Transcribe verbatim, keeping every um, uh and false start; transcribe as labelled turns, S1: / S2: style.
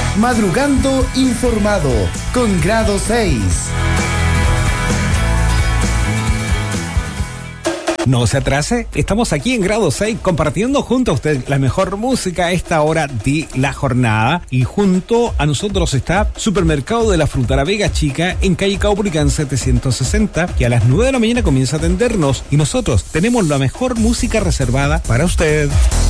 S1: Madrugando informado con Grado seis.
S2: No se atrase, estamos aquí en Grado seis compartiendo junto a usted la mejor música a esta hora de la jornada, y junto a nosotros está Supermercado de la Fruta La Vega Chica en calle Caupolicán setecientos sesenta, que a las nueve de la mañana comienza a atendernos, y nosotros tenemos la mejor música reservada para usted.